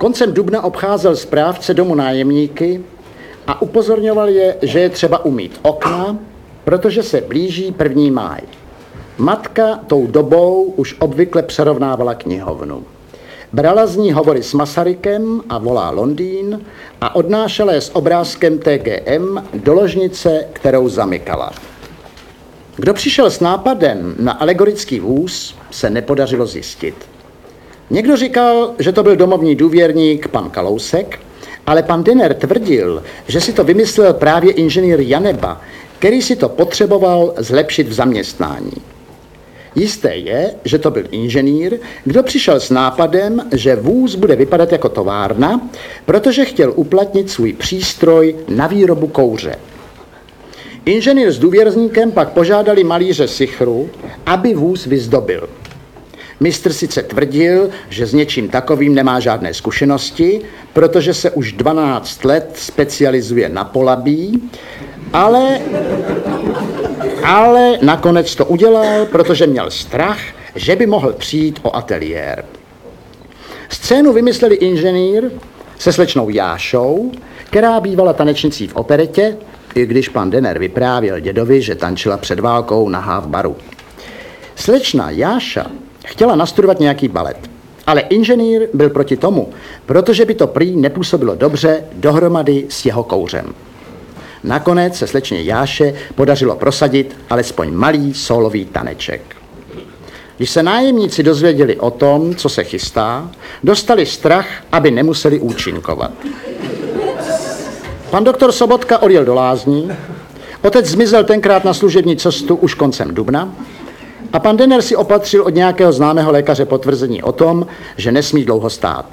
Koncem dubna obcházel správce domu nájemníky a upozorňoval je, že je třeba umýt okna, protože se blíží 1. máj. Matka tou dobou už obvykle přerovnávala knihovnu. Brala z ní hovory s Masarykem a Volá Londýn a odnášela je s obrázkem TGM do ložnice, kterou zamykala. Kdo přišel s nápadem na alegorický vůz, se nepodařilo zjistit. Někdo říkal, že to byl domovní důvěrník pan Kalousek, ale pan Denner tvrdil, že si to vymyslel právě inženýr Janeba, který si to potřeboval zlepšit v zaměstnání. Jisté je, že to byl inženýr, kdo přišel s nápadem, že vůz bude vypadat jako továrna, protože chtěl uplatnit svůj přístroj na výrobu kouře. Inženýr s důvěrníkem pak požádali malíře Sichru, aby vůz vyzdobil. Mistr sice tvrdil, že s něčím takovým nemá žádné zkušenosti, protože se už 12 let specializuje na Polabí, ale nakonec to udělal, protože měl strach, že by mohl přijít o ateliér. Scénu vymysleli inženýr se slečnou Jášou, která bývala tanečnicí v operetě, i když pan Denner vyprávěl dědovi, že tančila před válkou nahá v baru. Slečna Jáša chtěla nastudovat nějaký balet, ale inženýr byl proti tomu, protože by to prý nepůsobilo dobře dohromady s jeho kouřem. Nakonec se slečně Jáše podařilo prosadit alespoň malý sólový taneček. Když se nájemníci dozvěděli o tom, co se chystá, dostali strach, aby nemuseli účinkovat. Pan doktor Sobotka odjel do lázní, otec zmizel tenkrát na služební cestu už koncem dubna a pan Denner si opatřil od nějakého známého lékaře potvrzení o tom, že nesmí dlouho stát.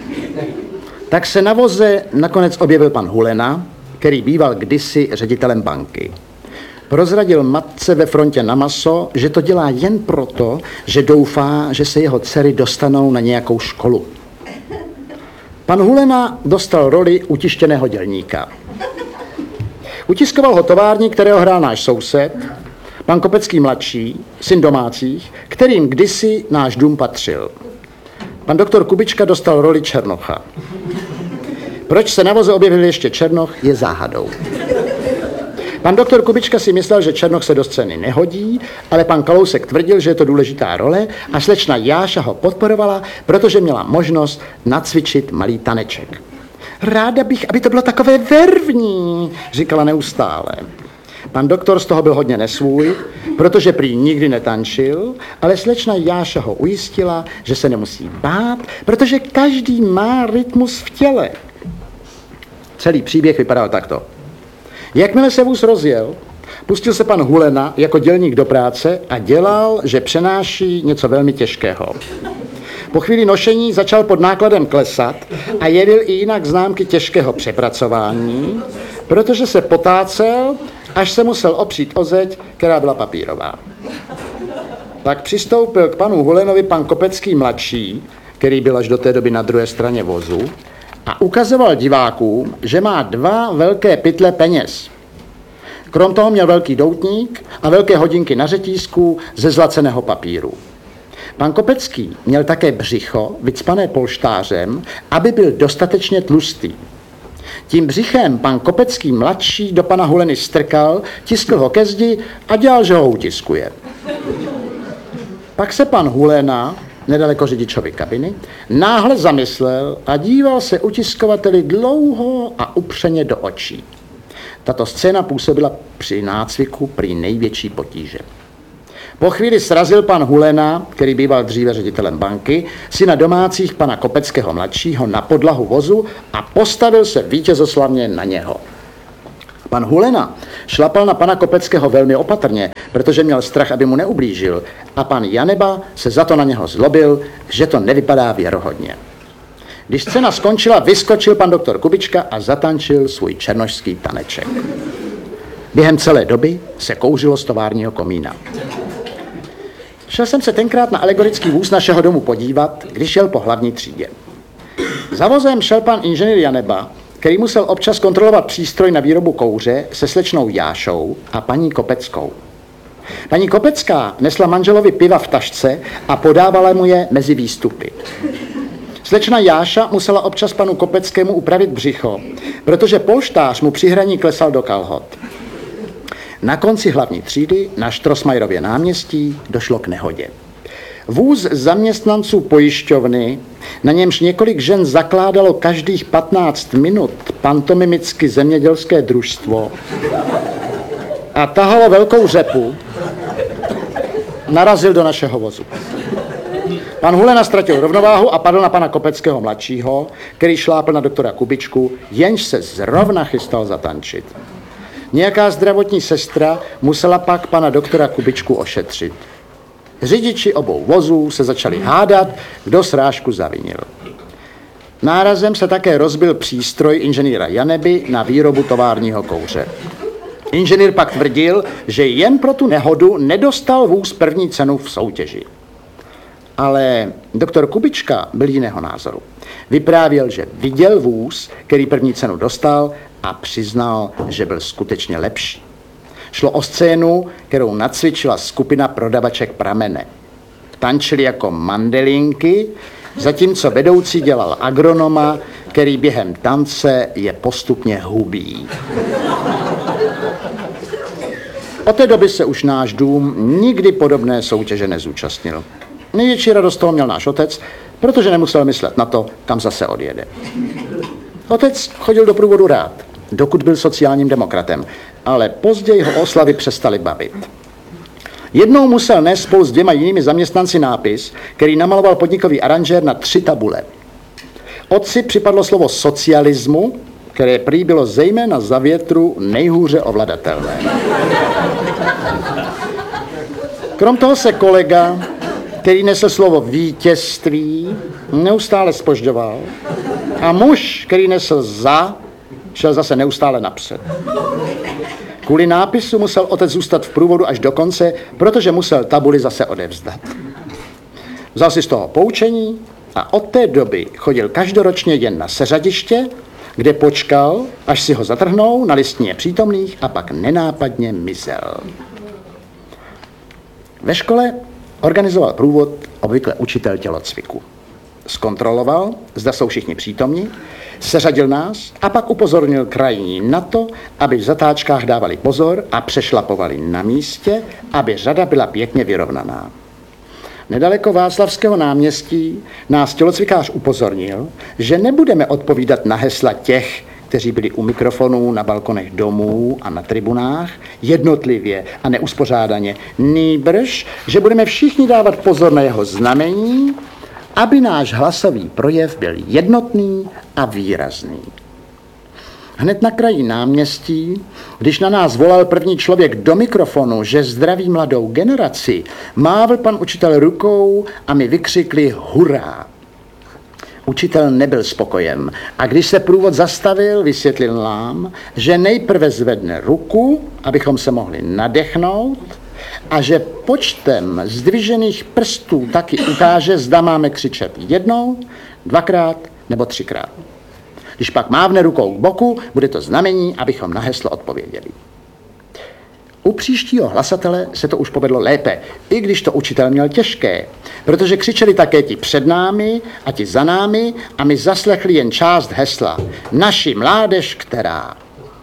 Tak se na voze nakonec objevil pan Hulena, který býval kdysi ředitelem banky. Prozradil matce ve frontě na maso, že to dělá jen proto, že doufá, že se jeho dcery dostanou na nějakou školu. Pan Hulena dostal roli utištěného dělníka. Utiskoval ho továrník, kterého hrál náš soused, pan Kopecký mladší, syn domácích, kterým kdysi náš dům patřil. Pan doktor Kubička dostal roli Černocha. Proč se na voze objevil ještě Černoch, je záhadou. Pan doktor Kubička si myslel, že Černoch se do scény nehodí, ale pan Kalousek tvrdil, že je to důležitá role a slečna Jáša ho podporovala, protože měla možnost nacvičit malý taneček. Ráda bych, aby to bylo takové vervní, říkala neustále. Pan doktor z toho byl hodně nesvůj, protože prý nikdy netančil, ale slečna Jáša ho ujistila, že se nemusí bát, protože každý má rytmus v těle. Celý příběh vypadal takto. Jakmile se vůz rozjel, pustil se pan Hulena jako dělník do práce a dělal, že přenáší něco velmi těžkého. Po chvíli nošení začal pod nákladem klesat a jevil i jinak známky těžkého přepracování, protože se potácel, až se musel opřít o zeď, která byla papírová. Tak přistoupil k panu Hulenovi pan Kopecký mladší, který byl až do té doby na druhé straně vozu, a ukazoval divákům, že má 2 velké pytle peněz. Krom toho měl velký doutník a velké hodinky na řetízku ze zlaceného papíru. Pan Kopecký měl také břicho vycpané polštářem, aby byl dostatečně tlustý. Tím břichem pan Kopecký mladší do pana Huleny strkal, tiskl ho ke zdi a dělal, že ho utiskuje. Pak se pan Hulena, nedaleko řidičovy kabiny, náhle zamyslel a díval se utiskovateli dlouho a upřeně do očí. Tato scéna působila při nácviku prý největší potíže. Po chvíli srazil pan Hulena, který býval dříve ředitelem banky, syna domácích pana Kopeckého mladšího na podlahu vozu a postavil se vítězoslavně na něho. Pan Hulena šlapal na pana Kopeckého velmi opatrně, protože měl strach, aby mu neublížil, a pan Janeba se za to na něho zlobil, že to nevypadá věrohodně. Když scéna skončila, vyskočil pan doktor Kubička a zatančil svůj černošský taneček. Během celé doby se kouřilo z továrního komína. Šel jsem se tenkrát na alegorický vůz našeho domu podívat, když šel po hlavní třídě. Za vozem šel pan inženýr Janeba, který musel občas kontrolovat přístroj na výrobu kouře se slečnou Jášou a paní Kopeckou. Paní Kopecká nesla manželovi piva v tašce a podávala mu je mezi výstupy. Slečna Jáša musela občas panu Kopeckému upravit břicho, protože polštář mu při hraní klesal do kalhot. Na konci hlavní třídy na Štrosmajerově náměstí došlo k nehodě. Vůz zaměstnanců pojišťovny, na němž několik žen zakládalo každých 15 minut pantomimicky zemědělské družstvo a tahalo velkou řepu, narazil do našeho vozu. Pan Hulena ztratil rovnováhu a padl na pana Kopeckého mladšího, který šlápl na doktora Kubičku, jenž se zrovna chystal zatančit. Nějaká zdravotní sestra musela pak pana doktora Kubičku ošetřit. Řidiči obou vozů se začali hádat, kdo srážku zavinil. Nárazem se také rozbil přístroj inženýra Janeby na výrobu továrního kouře. Inženýr pak tvrdil, že jen pro tu nehodu nedostal vůz první cenu v soutěži. Ale doktor Kubička byl jiného názoru. Vyprávěl, že viděl vůz, který první cenu dostal, a přiznal, že byl skutečně lepší. Šlo o scénu, kterou nacvičila skupina prodavaček Pramene. Tančili jako mandelinky, zatímco vedoucí dělal agronoma, který během tance je postupně hubí. Od té doby se už náš dům nikdy podobné soutěže nezúčastnil. Největší radost toho měl náš otec, protože nemusel myslet na to, kam zase odjede. Otec chodil do průvodu rád, dokud byl sociálním demokratem, ale později ho oslavy přestaly bavit. Jednou musel nést spolu s 2 jinými zaměstnanci nápis, který namaloval podnikový aranžér na 3 tabule. Otci připadlo slovo socialismu, které prý bylo zejména za větru nejhůře ovladatelné. Krom toho se kolega, který nesl slovo vítězství, neustále zpožďoval a muž, který nesl za, šel zase neustále napřed. Kvůli nápisu musel otec zůstat v průvodu až do konce, protože musel tabuli zase odevzdat. Vzal si z toho poučení a od té doby chodil každoročně jen na seřadiště, kde počkal, až si ho zatrhnou na listině přítomných a pak nenápadně mizel. Ve škole organizoval průvod obvykle učitel tělocviku. Zkontroloval, zda jsou všichni přítomni, seřadil nás a pak upozornil krajní na to, aby v zatáčkách dávali pozor a přešlapovali na místě, aby řada byla pěkně vyrovnaná. Nedaleko Václavského náměstí nás tělocvikář upozornil, že nebudeme odpovídat na hesla těch, kteří byli u mikrofonů na balkonech domů a na tribunách, jednotlivě a neuspořádaně, nýbrž, že budeme všichni dávat pozor na jeho znamení, aby náš hlasový projev byl jednotný a výrazný. Hned na kraji náměstí, když na nás volal první člověk do mikrofonu, že zdraví mladou generaci, mávl pan učitel rukou a my vykřikli hurá. Učitel nebyl spokojen a když se průvod zastavil, vysvětlil nám, že nejprve zvedne ruku, abychom se mohli nadechnout, a že počtem zdvižených prstů taky ukáže, zda máme křičet 1, 2krát nebo 3krát. Když pak mávne rukou k boku, bude to znamení, abychom na heslo odpověděli. U příštího hlasatele se to už povedlo lépe, i když to učitel měl těžké, protože křičeli také ti před námi a ti za námi a my zaslechli jen část hesla. Naši mládež, která.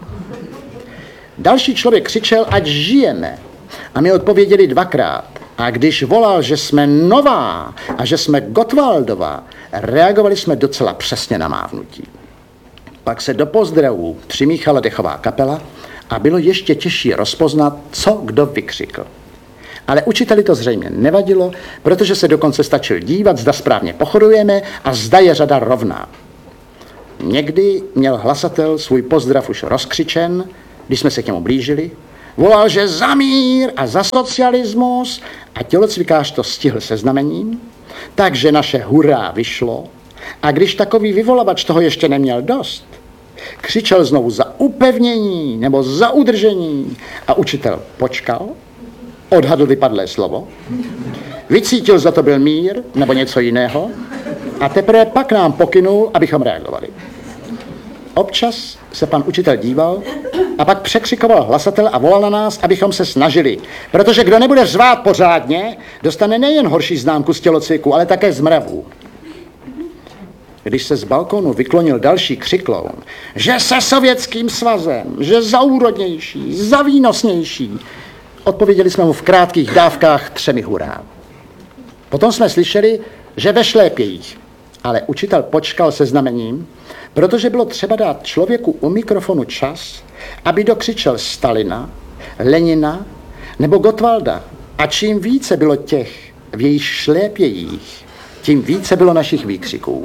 Další člověk křičel, ať žijeme. A my odpověděli 2krát. A když volal, že jsme nová a že jsme Gottwaldová, reagovali jsme docela přesně na mávnutí. Pak se do pozdravů přimíchala dechová kapela a bylo ještě těžší rozpoznat, co kdo vykřikl. Ale učiteli to zřejmě nevadilo, protože se dokonce stačil dívat, zda správně pochodujeme a zda je řada rovná. Někdy měl hlasatel svůj pozdrav už rozkřičen, když jsme se k němu blížili, volal, že za mír a za socialismus a tělocvikář to stihl se znamením, takže naše hurá vyšlo a když takový vyvolavač toho ještě neměl dost, křičel znovu za upevnění nebo za udržení a učitel počkal, odhadl vypadlé slovo, vycítil, zda to byl mír nebo něco jiného a teprve pak nám pokynul, abychom reagovali. Občas se pan učitel díval a pak překřikoval hlasatel a volal na nás, abychom se snažili, protože kdo nebude řvát pořádně, dostane nejen horší známku z tělocviku, ale také z mravů. když se z balkónu vyklonil další křikloun, že se Sovětským svazem, že za úrodnější, za výnosnější, odpověděli jsme mu v krátkých dávkách 3 hurá. Potom jsme slyšeli, že ve šlépějích, ale učitel počkal se znamením, protože bylo třeba dát člověku u mikrofonu čas, aby dokřičel Stalina, Lenina nebo Gottwalda. A čím více bylo těch v jejich šlépějích, tím více bylo našich výkřiků.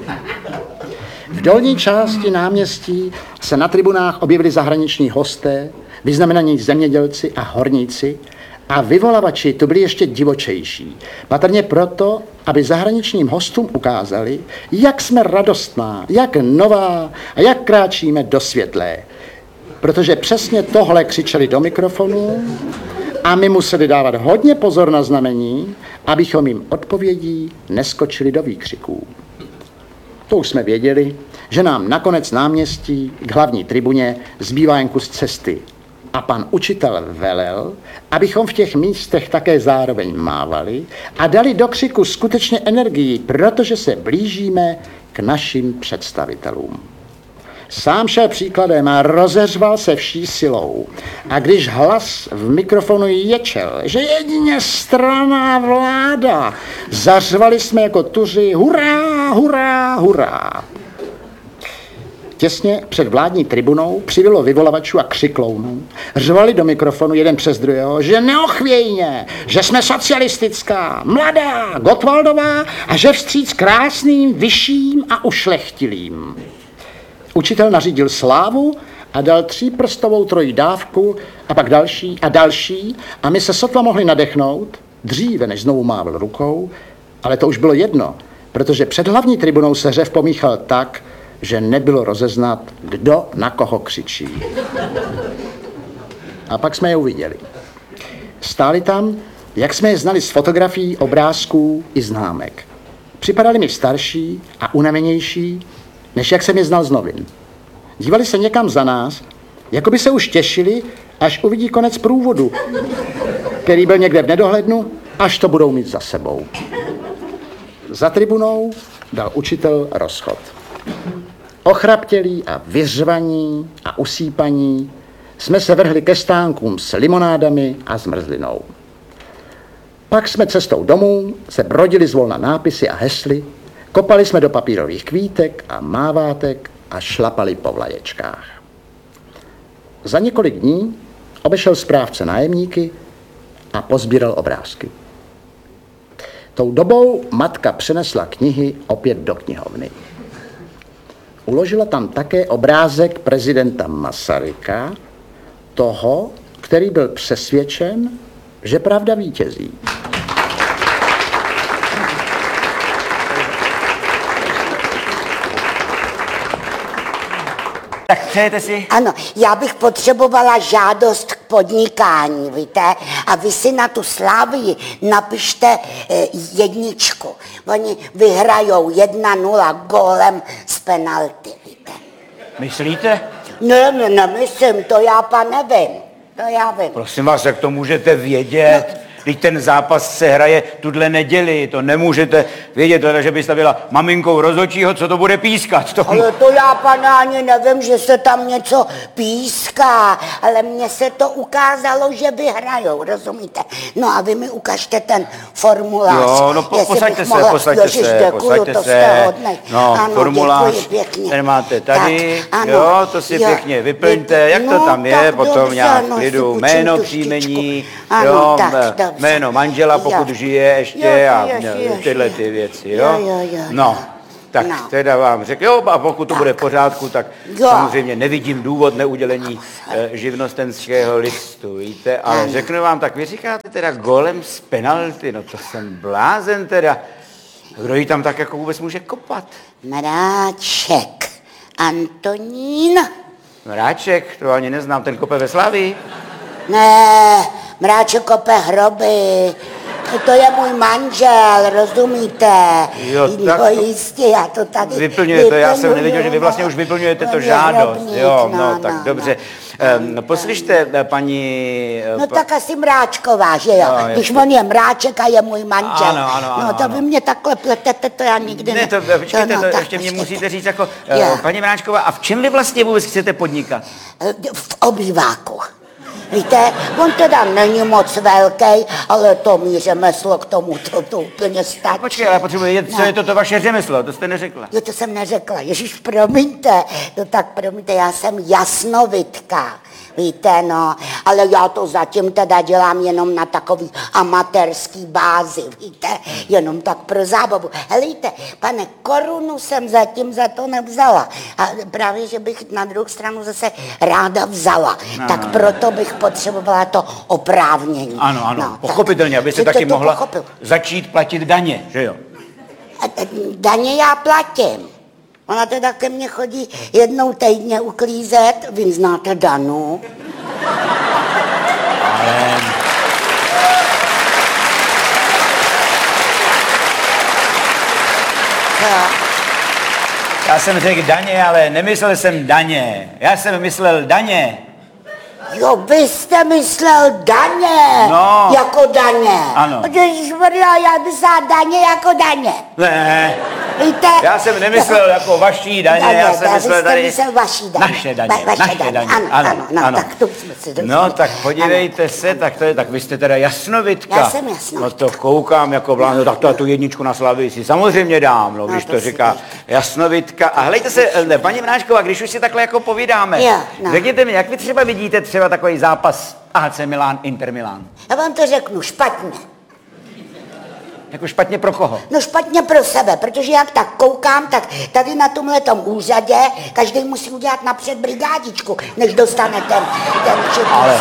V dolní části náměstí se na tribunách objevili zahraniční hosté, vyznamenaní zemědělci a horníci, a vyvolavači tu byli ještě divočejší. Patrně proto, aby zahraničním hostům ukázali, jak jsme radostná, jak nová a jak kráčíme do světlé. Protože přesně tohle křičeli do mikrofonu a my museli dávat hodně pozor na znamení, abychom jim odpovědí neskočili do výkřiků. To už jsme věděli, že nám nakonec náměstí k hlavní tribuně zbývá jen kus cesty. A pan učitel velel, abychom v těch místech také zároveň mávali a dali do křiku skutečně energii, protože se blížíme k našim představitelům. Sám šel příkladem a rozeřval se vší silou. A když hlas v mikrofonu ječel, že jedině strana vláda, zařvali jsme jako tuři hurá, hurá, hurá. Těsně před vládní tribunou přibylo vyvolavačů a křiklounů. Řvali do mikrofonu jeden přes druhého, že neochvějně, že jsme socialistická, mladá, Gottwaldová a že vstříc krásným, vyšším a ušlechtilým. Učitel nařídil slávu a dal 3prstovou trojdávku a pak další a další a my se sotva mohli nadechnout, dříve než znovu mávl rukou, ale to už bylo jedno, protože před hlavní tribunou se řev pomíchal tak, že nebylo rozeznat, kdo na koho křičí. A pak jsme je uviděli. Stáli tam, jak jsme je znali z fotografií, obrázků i známek. Připadali mi starší a unavenější, než jak jsem je znal z novin. Dívali se někam za nás, jako by se už těšili, až uvidí konec průvodu, který byl někde v nedohlednu, až to budou mít za sebou. Za tribunou dal učitel rozchod. Ochraptělí a vyřvaní a usýpaní jsme se vrhli ke stánkům s limonádami a zmrzlinou. Pak jsme cestou domů se brodili zvolna nápisy a hesly, kopali jsme do papírových kvítek a mávátek a šlapali po vlaječkách. Za několik dní obešel správce nájemníky a pozbíral obrázky. Tou dobou matka přenesla knihy opět do knihovny. Uložila tam také obrázek prezidenta Masaryka, toho, který byl přesvědčen, že pravda vítězí. Tak přejete si? Ano, já bych potřebovala žádost k podnikání, víte? A vy si na tu Slavii napište 1. Oni vyhrajou 1-0 gólem z penalty, víte? Myslíte? Ne, myslím, to já nevím. To já vím. Prosím vás, jak to můžete vědět? Když ten zápas se hraje tuhle neděli, to nemůžete vědět, že byste byla maminkou rozhodčího, co to bude pískat. To... Ale to já, pane, ani nevím, že se tam něco píská, ale mně se to ukázalo, že vyhrajou, rozumíte? No a vy mi ukažte ten formulář. Jo, no posaďte se, posaďte se. No, ano, formulář, ten máte tady, tak, ano, jo, to si pěkně vyplňte, jak to tam je, potom dobře, nějak klidu, jméno, příjmení, jo, jméno manžela, pokud žije ještě a tyhle ty věci, jo? No, tak teda vám řekl, jo, a pokud to bude v pořádku, tak samozřejmě nevidím důvod neudělení živnostenského listu, víte, ale řeknu vám, tak vy říkáte teda golem z penalty, no to jsem blázen teda. Kdo jí tam tak jako vůbec může kopat? Mráček, Antonín. Mráček, to ani neznám, ten kope ve Slavii. Ne, Mráček kope hroby. To je můj manžel, rozumíte? Jo, tak no, jistě, já to tady vyplňujete, já jsem nevěděl, že vy vlastně už vyplňujete to žádost. Jo, no, tak dobře. Poslyšte, paní... No tak asi Mráčková, že jo? No, když on je Mráček a je můj manžel. Ano, no to vy mě takhle pletete, to já nikdy ne. Počkejte, to ještě mě musíte říct jako, paní Mráčková, a v čem vy vlastně vůbec chcete podnikat? V obýváku. Víte, on teda není moc velký, ale to mý řemeslo k tomu to úplně stačí. Počkej, ale potřebuji vědět, co je to vaše řemeslo, to jste neřekla. Jo, to jsem neřekla, ježiš, promiňte, no tak promiňte, já jsem jasnovidka. Víte, no, ale já to zatím teda dělám jenom na takový amatérský bázi, víte, jenom tak pro zábavu. Helejte, pane, korunu jsem zatím za to nevzala. A právě, že bych na druhou stranu zase ráda vzala. Tak proto bych potřebovala to oprávnění. Ano, no, pochopitelně, abyste taky mohla začít platit daně, že jo? Daně já platím. Ona teda ke mně chodí jednou týdně uklízet, vy znáte Danu. Ale... Já jsem řekl daně, ale nemyslel jsem daně. Já jsem myslel daně. Jo, vy jste myslel daně, no. Jako daně. Ano. Ježišmarja, já myslel daně jako daně. Ne, víte? Já jsem nemyslel jako vaší daně, já jsem myslel tady... vaší daně. Naše daně. Ano, tak to jsme si dostali. No, tak podívejte se, tak vy jste teda jasnovidka. Já jsem jasnovidka. No to koukám jako vláno, tak to tu jedničku na Slavii si samozřejmě dám, no, když to říká jasnovidka. A hlejte se, paní Mráčková, když už si takhle jako povídáme, řekněte mi, jak vy třeba vidíte třeba takový zápas AC Milan, Inter Milan? Já vám to řeknu, špatně. Jako špatně pro koho? No špatně pro sebe, protože jak tak koukám, tak tady na tomhletom úřadě každý musí udělat napřed brigádičku, než dostane ten čip. Ale...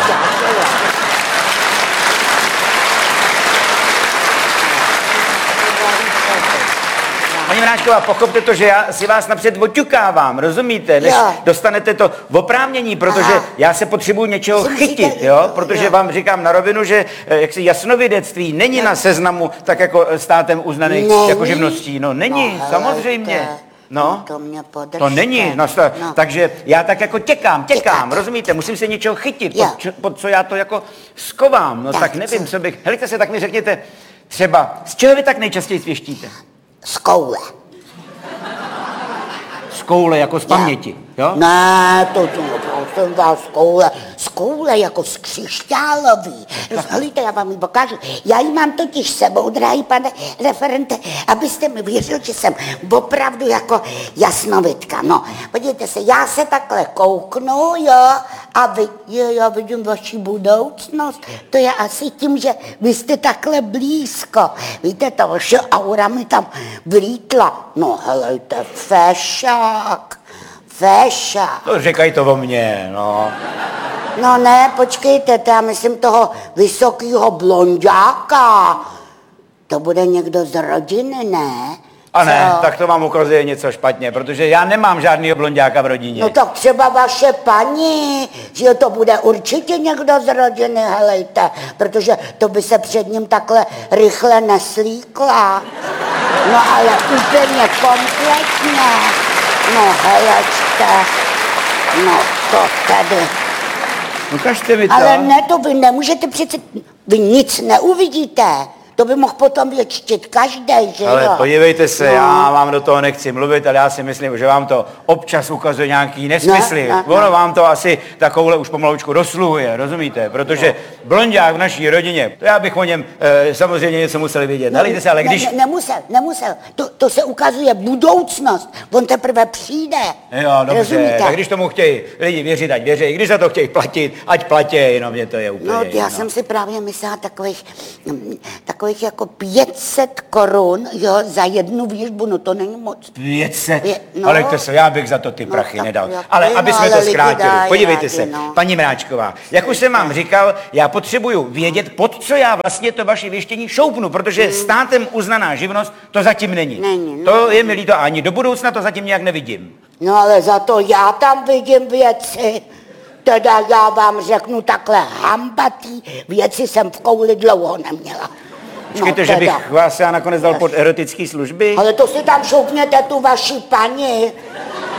Paní Mráčková, pochopte to, že já si vás napřed oťukávám, rozumíte? Než dostanete to v oprávnění, protože já se potřebuji něčeho chytit, jo? Protože vám říkám na rovinu, že jaksi jasnovidectví není na seznamu tak jako státem uznaný jako živností. No není, samozřejmě. No, to není, takže já tak jako těkám, rozumíte, musím se něčeho chytit, pod co já to jako skovám, no tak nevím, co bych, helejte se, tak mi řekněte, třeba, z čeho vy tak nejčastěji svěštíte? Z koule. Z koule jako z paměti, jo? Ne, to prosím vás, z koule jako z křišťálový. Helejte, já vám ji pokážu. Já ji mám totiž sebou, drahý pane referente, abyste mi věřil, že jsem opravdu jako jasnovidka. No, podívejte se, já se takhle kouknu, jo, a vy, já vidím vaši budoucnost. To je asi tím, že vy jste takhle blízko. Víte, ta vaše aura mi tam vlítla. No, helejte, fešák. To říkají to o mně, no. No ne, počkejte, to já myslím toho vysokýho blonďáka. To bude někdo z rodiny, ne? A ne, tak to vám ukazuje něco špatně, protože já nemám žádnýho blonďáka v rodině. No tak třeba vaše paní, že to bude určitě někdo z rodiny, helejte, protože to by se před ním takhle rychle neslíkla. No ale úplně kompletně. No helečte, no to tady. Ukažte mi to. Ale ne, to vy nemůžete přece, vy nic neuvidíte. To by mohl potom věčtit každý, že ale jo? Ale podívejte se, já vám do toho nechci mluvit, ale já si myslím, že vám to občas ukazuje nějaký nesmysly. Ono vám to asi takovouhle už pomaloučku dosluhuje, rozumíte? Protože blonďák v naší rodině, to já bych o něm samozřejmě něco musel vidět. Nalejte se, ale když... Nemusel. To se ukazuje budoucnost. On teprve přijde. Jo, dobře, rozumíte? Tak když tomu chtějí lidi věřit, ať věří. Když za to chtějí platit, ať platí, no mě to je úplně... No, já jsem si právě myslela takových jako 500 korun, jo, za jednu výžbu, no to není moc. 500? Ale to se, já bych za to ty prachy nedal. Ale aby jsme to zkrátili, podívejte se, paní Mráčková, jak už jsem vám říkal, já potřebuju vědět, pod co já vlastně to vaše věštění šoupnu, protože státem uznaná živnost to zatím není. To je mi líto, ani do budoucna to zatím nějak nevidím. No ale za to já tam vidím věci. Teda já vám řeknu takhle, hambatý věci jsem v kouli dlouho neměla. Počkejte, že bych vás já nakonec dal pod erotické služby? Ale to si tam šoupněte tu vaši paní.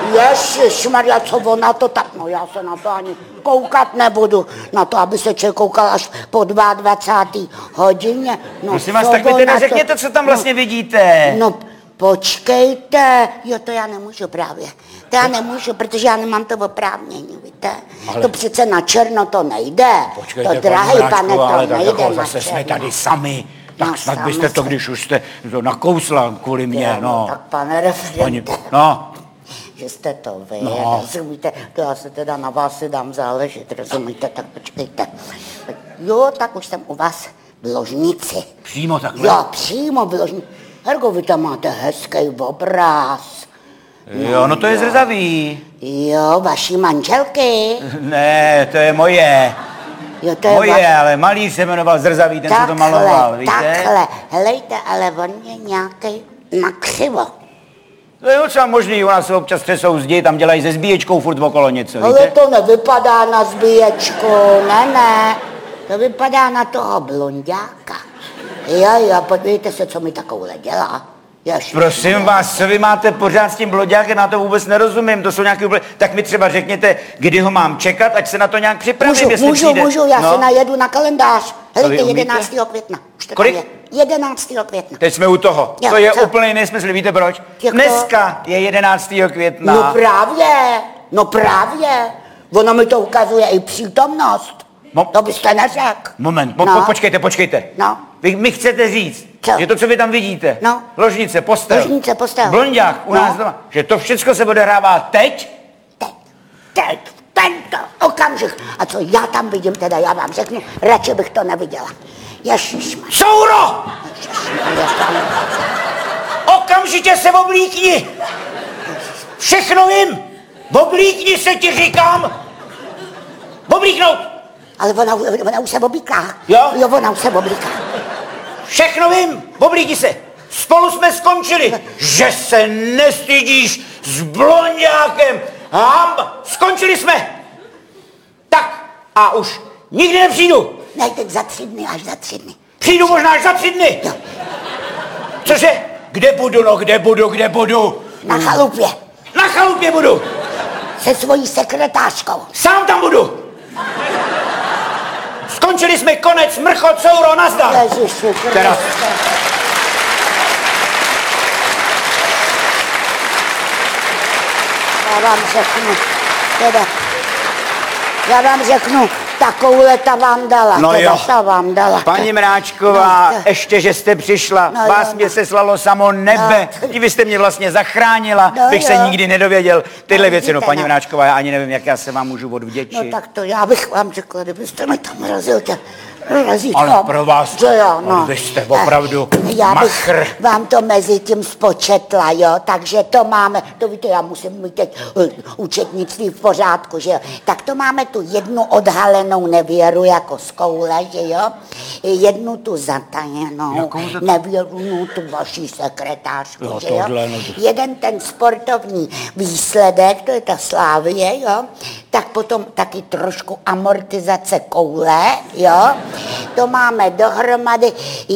Ježišmarja, co ona to tak, no já se na to ani koukat nebudu, na to, aby se člověk koukal až po 22. hodině. No, prosím vás, tak mi teda řekněte, co tam vlastně vidíte. No, počkejte, jo, to já nemůžu právě. To já nemůžu, protože já nemám to oprávnění, víte. Ale... To přece na černo to nejde. Počkejte, to drahý pane, to ale nejde jako na zase černo. jsme tady sami. Tak No, snad byste to, když už jste to nakousla kvůli mně, no. Tak pane referente. No. Že jste to vy, rozumíte, to já se teda na vás si dám záležet, rozumíte, tak počkejte. Jo, tak už jsem u vás v ložnici. Přímo takhle? Jo, přímo v ložnici. Hergo, vy tam máte hezký obraz. Jo, no to je zrzavý. Jo, vaší manželky. Ne, to je moje. Jo, to je moje, ale malíř se jmenoval Zrzavý, ten takhle, co to maloval, víte? Takhle, helejte, ale on je nějaký nakřivo. To je docela možný, u nás se občas třesou zdi, tam dělají se zbíječkou furt okolo něco, víte? Ale to nevypadá na zbíječku, ne, to vypadá na toho blonďáka. Jo, podívejte se, co mi takovouhle dělá. Prosím vás, co vy máte pořád s tím blonďákem, na to vůbec nerozumím, to jsou nějaký úplně... Tak mi třeba řekněte, kdy ho mám čekat, ať se na to nějak připravím, jestli přijde. Můžu, já se najedu na kalendář. Helejte, 11. května. Kolik? 11. května. Teď jsme u toho. Jo, to je co? úplný nesmysl, víte proč? Jako... Dneska je 11. května. No právě. Ono mi to ukazuje i přítomnost. To byste neřekl. Moment, počkejte. No. Vy mi chcete říct, co? že to, co vy tam vidíte, no. Ložnice, postel, blonďák u nás doma, že to všechno se odehrává teď? Teď, tento okamžik. A co já tam vidím, teda já vám řeknu, radši bych to neviděla. Ježišmarja. Souro! Okamžitě se oblíkni! Všechno vím! Oblíkni se, ti říkám! Oblíknout! Ale ona už se oblíká. Jo, ona už se oblíká. Všechno vím! Oblíkni se! Spolu jsme skončili! Že se nestydíš s blonďákem! Skončili jsme! Tak a už nikdy nepřijdu! Ne, teď za 3 dny, až za 3 dny. Přijdu možná až za 3 dny! Jo. Cože? Kde budu? Na chalupě. Na chalupě budu! Se svojí sekretářkou. Sám tam budu! Skončili jsme, konec, mrchot, souro, nazdar! Ježiši, Teraz. Já vám řeknu, takovouhle ta vám dala. No jo. Ta vám dala. Paní Mráčková, ještě, že jste přišla, vás mě seslalo samo nebe, i vy jste mě vlastně zachránila, bych se nikdy nedověděl tyhle věci. No, paní Mráčková, já ani nevím, jak já se vám můžu odvděčit. No tak to já bych vám řekla, kdybyste mi tam razil razítko. Ale pro vás, vy jste opravdu já machr. bych vám to mezi tím spočetla, jo, takže to máme, to víte, já musím mít teď účetnictví v pořádku, že jo, tak to máme tu jednu odhalenou nevěru jako z koule, že jo, jednu tu zatajenou nevěru, tu vaší sekretářku, jo, že jo, jeden ten sportovní výsledek, to je ta Slávie, jo, tak potom taky trošku amortizace koule, jo, to máme dohromady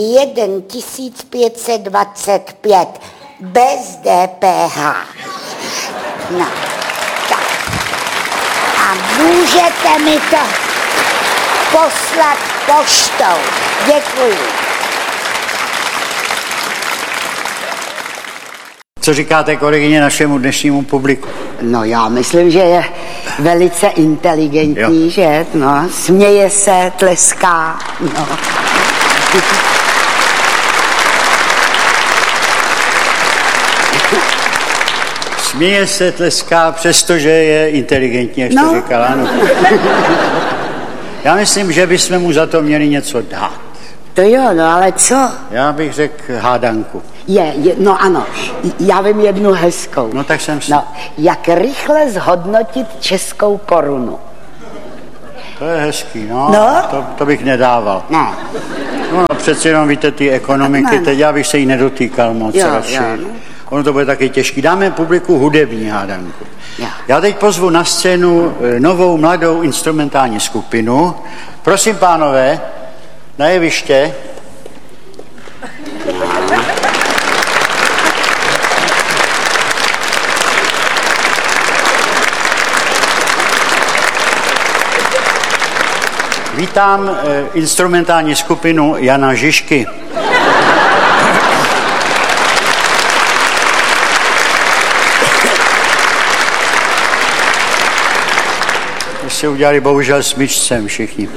1525 bez DPH. No, tak. A můžete mi to poslat poštou. Děkuji. Co říkáte, kolegyně, našemu dnešnímu publiku? No já myslím, že je velice inteligentní, jo. Že? No, směje se, tleská, no. Směje se, tleská, přestože je inteligentní, jak jste říkala. No. Já myslím, že bychom mu za to měli něco dát. To jo, no ale co? Já bych řekl hádanku. No ano, já vím jednu hezkou. No tak jsem si... No, jak rychle zhodnotit českou korunu? To je hezký, no. To bych nedával. Ne. No, přeci jenom víte ty ekonomiky, teď já bych se jí nedotýkal moc radši. Jo. Ono to bude taky těžký. Dáme publiku hudební hádanku. Jo. Já teď pozvu na scénu novou mladou instrumentální skupinu. Prosím, pánové, na jeviště. Vítám instrumentální skupinu Jana Žižky. Si udělali bohužel smyčcem všichni.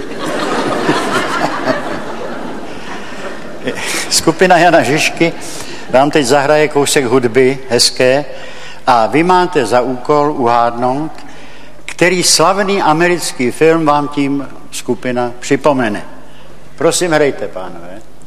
Skupina Jana Žižky vám teď zahraje kousek hudby hezké a vy máte za úkol uhádnout, který slavný americký film vám tím skupina připomene. Prosím, hrajte, pánové.